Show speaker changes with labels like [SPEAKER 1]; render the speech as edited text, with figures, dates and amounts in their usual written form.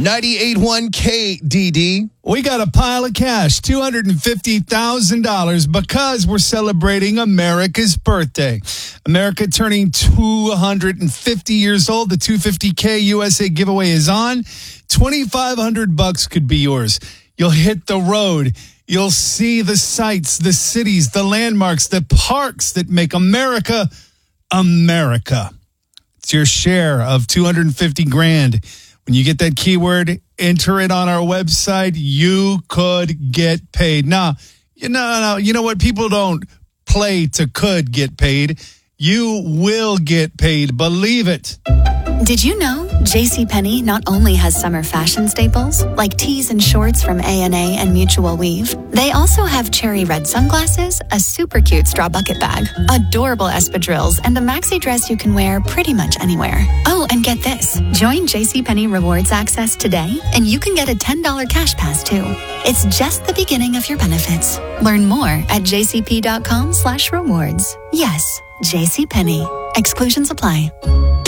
[SPEAKER 1] 98.1 KDD.
[SPEAKER 2] We got a pile of cash, $250,000, because we're celebrating America's birthday. America turning 250 years old. The 250K USA giveaway is on. $2,500 could be yours. You'll hit the road. You'll see the sights, the cities, the landmarks, the parks that make America, America. It's your share of $250,000. When you get that keyword, enter it on our website, you could get paid. Now, you know what? People don't play to could get paid. You will get paid. Believe it.
[SPEAKER 3] Did you know JCPenney not only has summer fashion staples like tees and shorts from A&A and Mutual Weave, they also have cherry red sunglasses, a super cute straw bucket bag, adorable espadrilles, and a maxi dress you can wear pretty much anywhere. Oh, and get this. Join JCPenney Rewards Access today, and you can get a $10 cash pass too. It's just the beginning of your benefits. Learn more at jcp.com/rewards. Yes, JCPenney. Exclusions apply.